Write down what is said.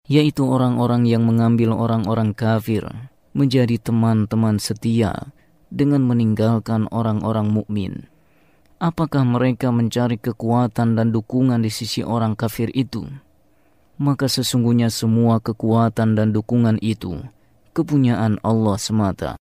yaitu orang-orang yang mengambil orang-orang kafir menjadi teman-teman setia dengan meninggalkan orang-orang mukmin. Apakah mereka mencari kekuatan dan dukungan di sisi orang kafir itu? Maka sesungguhnya semua kekuatan dan dukungan itu kepunyaan Allah semata.